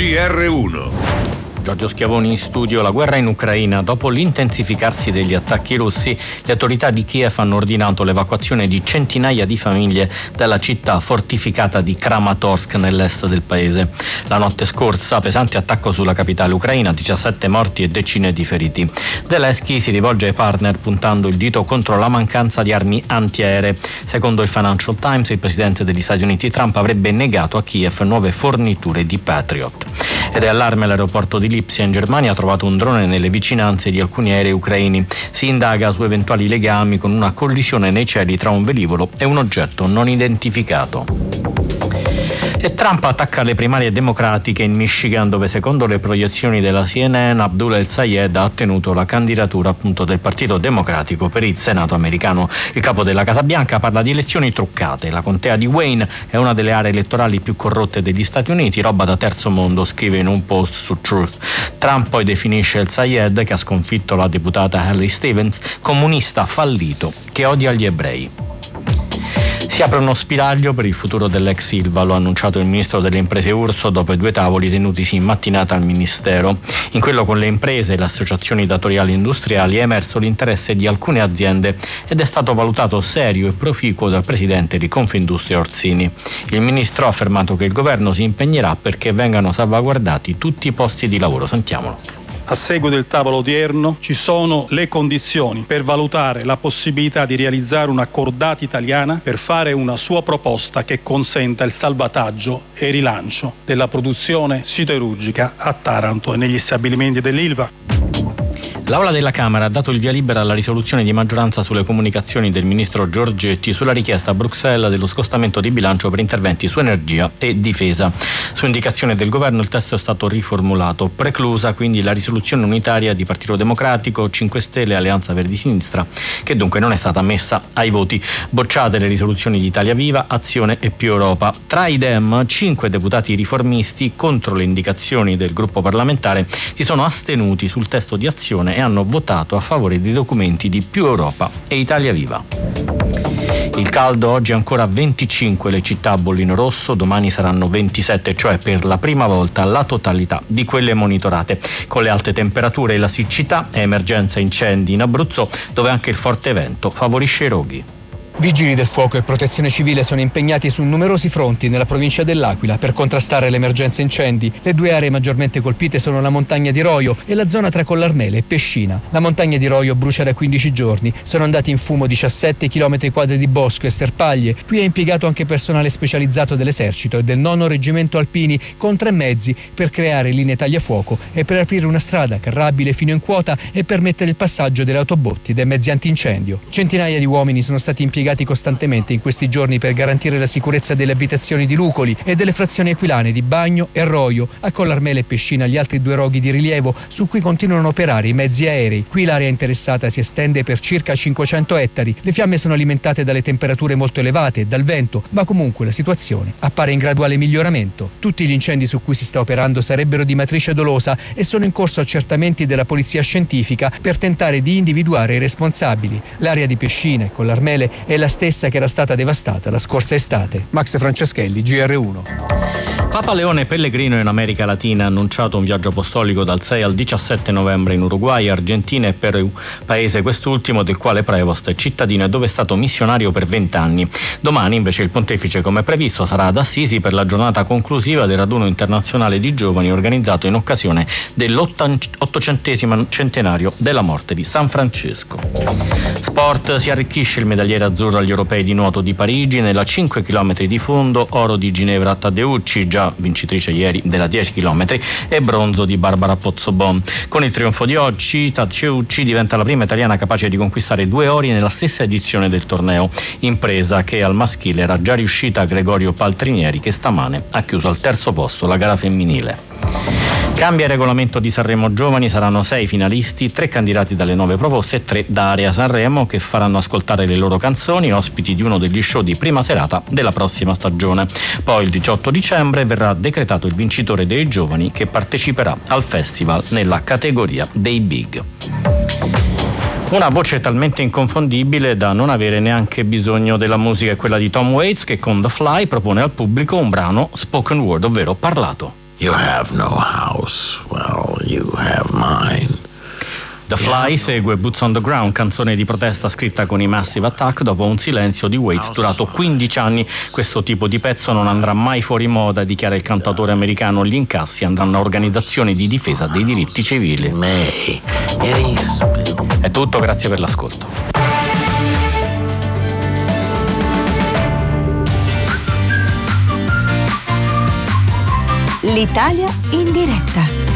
GR1. Giorgio Schiavoni in studio. La guerra in Ucraina. Dopo l'intensificarsi degli attacchi russi, le autorità di Kiev hanno ordinato l'evacuazione di centinaia di famiglie dalla città fortificata di Kramatorsk nell'est del paese. La notte scorsa, pesante attacco sulla capitale ucraina, 17 morti e decine di feriti. Zelensky si rivolge ai partner puntando il dito contro la mancanza di armi antiaeree. Secondo il Financial Times, il presidente degli Stati Uniti Trump avrebbe negato a Kiev nuove forniture di Patriot. Ed è allarme l'aeroporto di Lipsia in Germania ha trovato un drone nelle vicinanze di alcuni aerei ucraini. Si indaga su eventuali legami con una collisione nei cieli tra un velivolo e un oggetto non identificato. E Trump attacca le primarie democratiche in Michigan, dove secondo le proiezioni della CNN Abdullah El-Sayed ha ottenuto la candidatura appunto del Partito Democratico per il Senato americano. Il capo della Casa Bianca parla di elezioni truccate. La contea di Wayne è una delle aree elettorali più corrotte degli Stati Uniti, roba da terzo mondo, scrive in un post su Truth. Trump poi definisce El-Sayed, che ha sconfitto la deputata Haley Stevens, comunista fallito che odia gli ebrei. Si apre uno spiraglio per il futuro dell'ex Ilva, lo ha annunciato il ministro delle imprese Urso dopo i 2 tavoli tenutisi in mattinata al ministero. In quello con le imprese e le associazioni datoriali industriali è emerso l'interesse di alcune aziende ed è stato valutato serio e proficuo dal presidente di Confindustria Orsini. Il ministro ha affermato che il governo si impegnerà perché vengano salvaguardati tutti i posti di lavoro. Sentiamolo. A seguito del tavolo odierno ci sono le condizioni per valutare la possibilità di realizzare una cordata italiana per fare una sua proposta che consenta il salvataggio e rilancio della produzione siderurgica a Taranto e negli stabilimenti dell'Ilva. L'Aula della Camera ha dato il via libera alla risoluzione di maggioranza sulle comunicazioni del ministro Giorgetti sulla richiesta a Bruxelles dello scostamento di bilancio per interventi su energia e difesa. Su indicazione del governo il testo è stato riformulato, preclusa quindi la risoluzione unitaria di Partito Democratico, 5 Stelle e Alleanza Verdi Sinistra, che dunque non è stata messa ai voti. Bocciate le risoluzioni di Italia Viva, Azione e Più Europa. Tra i Dem, 5 deputati riformisti, contro le indicazioni del gruppo parlamentare, si sono astenuti sul testo di Azione e hanno votato a favore dei documenti di Più Europa e Italia Viva. Il caldo, oggi ancora 25 le città a bollino rosso, domani saranno 27, cioè per la prima volta la totalità di quelle monitorate. Con le alte temperature e la siccità è emergenza incendi in Abruzzo, dove anche il forte vento favorisce i roghi. Vigili del fuoco e protezione civile sono impegnati su numerosi fronti nella provincia dell'Aquila per contrastare l'emergenza incendi. Le 2 aree maggiormente colpite sono la montagna di Roio e la zona tra Collarmele e Pescina. La montagna di Roio brucia da 15 giorni. Sono andati in fumo 17 km quadri di bosco e sterpaglie. Qui è impiegato anche personale specializzato dell'esercito e del 9° reggimento alpini con 3 mezzi per creare linee tagliafuoco e per aprire una strada carrabile fino in quota e permettere il passaggio delle autobotti e dei mezzi antincendio. Centinaia di uomini sono stati impiegati costantemente in questi giorni per garantire la sicurezza delle abitazioni di Lucoli e delle frazioni aquilane di Bagno e Roio. A Collarmele e Pescina gli altri 2 roghi di rilievo su cui continuano a operare i mezzi aerei. Qui l'area interessata si estende per circa 500 ettari. Le fiamme sono alimentate dalle temperature molto elevate e dal vento, ma comunque la situazione appare in graduale miglioramento. Tutti gli incendi su cui si sta operando sarebbero di matrice dolosa e sono in corso accertamenti della polizia scientifica per tentare di individuare i responsabili. L'area di Pescina e Collarmele è la stessa che era stata devastata la scorsa estate. Max Franceschelli, GR1. Papa Leone Pellegrino in America Latina ha annunciato un viaggio apostolico dal 6 al 17 novembre in Uruguay, Argentina e Perù, paese quest'ultimo del quale Prevost è cittadino e dove è stato missionario per 20 anni. Domani invece il pontefice, come previsto, sarà ad Assisi per la giornata conclusiva del raduno internazionale di giovani organizzato in occasione dell'800° centenario della morte di San Francesco. Sport, si arricchisce il medagliere azzurro agli europei di nuoto di Parigi. Nella 5 km di fondo, oro di Ginevra Taddeucci, già vincitrice ieri della 10 km, e bronzo di Barbara Pozzobon. Con il trionfo di oggi, Taddeucci diventa la prima italiana capace di conquistare 2 ori nella stessa edizione del torneo, impresa che al maschile era già riuscita a Gregorio Paltrinieri, che stamane ha chiuso al 3° posto la gara femminile. Cambia il regolamento di Sanremo Giovani, saranno 6 finalisti, 3 candidati dalle 9 proposte e 3 da Area Sanremo, che faranno ascoltare le loro canzoni, ospiti di uno degli show di prima serata della prossima stagione. Poi il 18 dicembre verrà decretato il vincitore dei giovani, che parteciperà al festival nella categoria dei big. Una voce talmente inconfondibile da non avere neanche bisogno della musica è quella di Tom Waits, che con The Fly propone al pubblico un brano spoken word, ovvero parlato. You have no house. Well, you have mine. The Fly segue Boots on the Ground, canzone di protesta scritta con i Massive Attack dopo un silenzio di Waits durato 15 anni. Questo tipo di pezzo non andrà mai fuori moda, dichiara il cantautore americano. Gli incassi andranno a organizzazioni di difesa dei diritti civili. È tutto, grazie per l'ascolto. L'Italia in diretta.